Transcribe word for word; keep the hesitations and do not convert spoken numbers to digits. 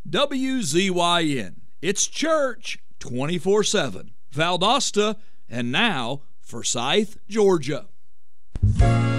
W Z Y N. It's church twenty-four seven. Valdosta, and now Forsyth, Georgia.